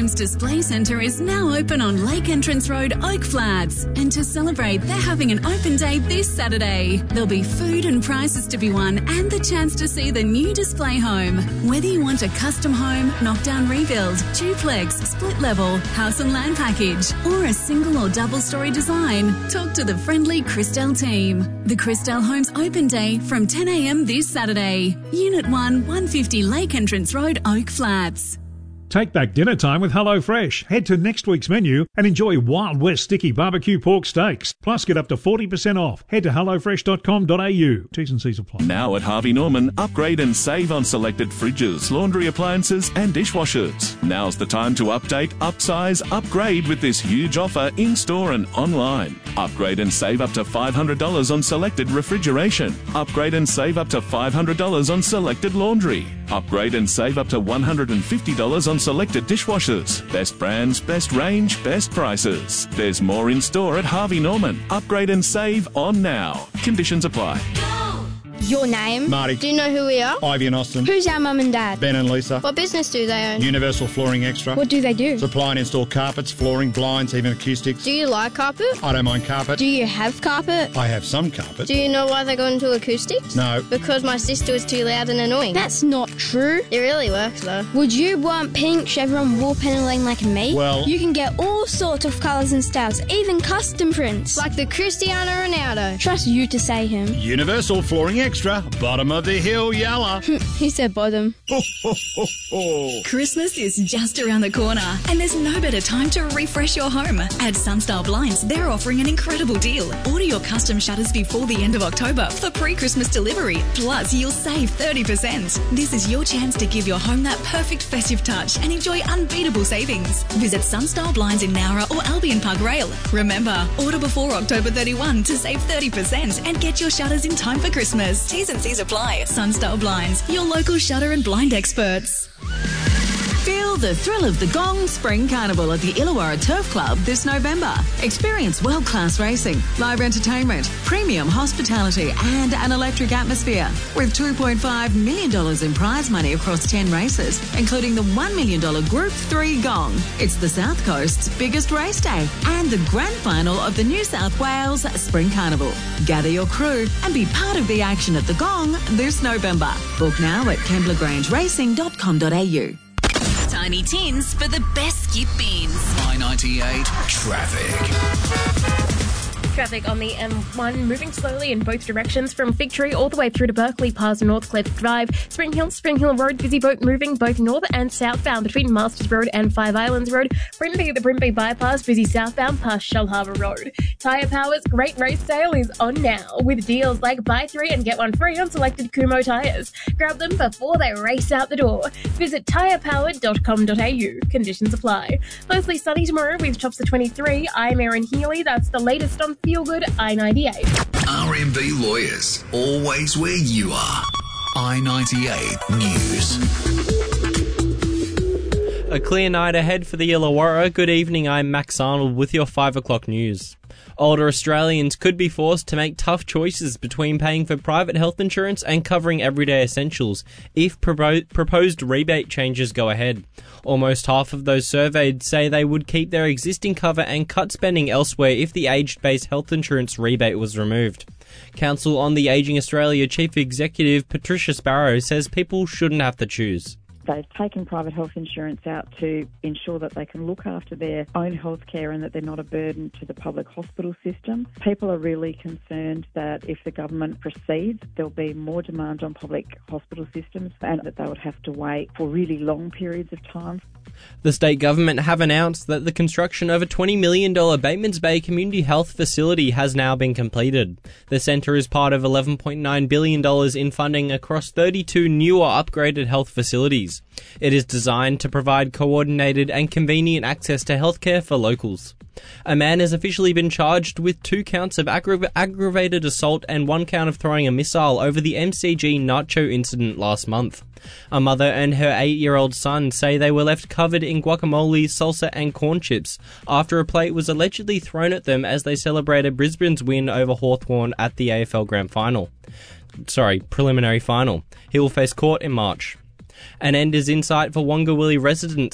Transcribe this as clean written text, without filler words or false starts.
Homes Display Centre is now open on Lake Entrance Road, Oak Flats. And to celebrate, they're having an open day this Saturday. There'll be food and prizes to be won and the chance to see the new display home. Whether you want a custom home, knockdown rebuild, duplex, split level, house and land package, or a single or double story design, talk to the friendly Christelle team. The Christelle Homes Open Day from 10 a.m. this Saturday. Unit 1, 150 Lake Entrance Road, Oak Flats. Take back dinner time with HelloFresh. Head to next week's menu and enjoy Wild West Sticky Barbecue Pork Steaks. Plus, get up to 40% off. Head to hellofresh.com.au. T's and C's apply. Now at Harvey Norman, upgrade and save on selected fridges, laundry appliances and dishwashers. Now's the time to update, upsize, upgrade with this huge offer in-store and online. Upgrade and save up to $500 on selected refrigeration. Upgrade and save up to $500 on selected laundry. Upgrade and save up to $150 on selected dishwashers. Best brands, best range, best prices. There's more in store at Harvey Norman. Upgrade and save on now. Conditions apply. Your name? Marty. Do you know who we are? Ivy and Austin. Who's our mum and dad? Ben and Lisa. What business do they own? Universal Flooring Extra. What do they do? Supply and install carpets, flooring, blinds, even acoustics. Do you like carpet? I don't mind carpet. Do you have carpet? I have some carpet. Do you know why they go into acoustics? No. Because my sister was too loud and annoying. That's not true. It really works though. Would you want pink chevron wall paneling like me? Well, You can get all sorts of colours and styles, even custom prints. Like the Cristiano Ronaldo. Trust you to say him. Universal Flooring Extra, bottom of the hill, Yalla. He said bottom. Ho, ho, ho, ho. Christmas is just around the corner, and there's no better time to refresh your home. At Sunstyle Blinds, they're offering an incredible deal. Order your custom shutters before the end of October for pre-Christmas delivery. Plus, you'll save 30%. This is your chance to give your home that perfect festive touch and enjoy unbeatable savings. Visit Sunstyle Blinds in Nowra or Albion Park Rail. Remember, order before October 31 to save 30% and get your shutters in time for Christmas. T's and C's apply. Sunstyle Blinds, your local shutter and blind experts. Feel the thrill of the Gong Spring Carnival at the Illawarra Turf Club this November. Experience world-class racing, live entertainment, premium hospitality and an electric atmosphere. With $2.5 million in prize money across 10 races, including the $1 million Group 3 Gong. It's the South Coast's biggest race day and the grand final of the New South Wales Spring Carnival. Gather your crew and be part of the action at the Gong this November. Book now at kemblaGrangeRacing.com.au. Tiny tins for the best skip beans. I-98 traffic. Traffic on the M1 moving slowly in both directions from Fig Tree all the way through to Berkeley past Northcliffe Drive. Spring Hill Road, busy boat moving both north and southbound between Masters Road and Five Islands Road. Brimby, the Brimby bypass, busy southbound past Shellharbour Road. Tyre Power's Great Race Sale is on now with deals like buy 3 and get 1 free on selected Kumho tyres. Grab them before they race out the door. Visit tyrepower.com.au. Conditions apply. Mostly sunny tomorrow with tops of 23. I'm Erin Healy. That's the latest on Feel Good I-98. RMB Lawyers, always where you are. I-98 News. A clear night ahead for the Illawarra. Good evening, I'm Max Arnold with your 5 o'clock news. Older Australians could be forced to make tough choices between paying for private health insurance and covering everyday essentials if proposed rebate changes go ahead. Almost half of those surveyed say they would keep their existing cover and cut spending elsewhere if the age-based health insurance rebate was removed. Council on the Ageing Australia Chief Executive Patricia Sparrow says people shouldn't have to choose. They've taken private health insurance out to ensure that they can look after their own health care and that they're not a burden to the public hospital system. People are really concerned that if the government proceeds, there'll be more demand on public hospital systems and that they would have to wait for really long periods of time. The state government have announced that the construction of a $20 million Batemans Bay Community Health Facility has now been completed. The centre is part of $11.9 billion in funding across 32 new or upgraded health facilities. It is designed to provide coordinated and convenient access to healthcare for locals. A man has officially been charged with 2 counts of aggravated assault and 1 count of throwing a missile over the MCG Nacho incident last month. A mother and her 8-year-old son say they were left covered in guacamole, salsa and corn chips after a plate was allegedly thrown at them as they celebrated Brisbane's win over Hawthorn at the AFL preliminary final. He will face court in March. An end is in sight for Wongawilli residents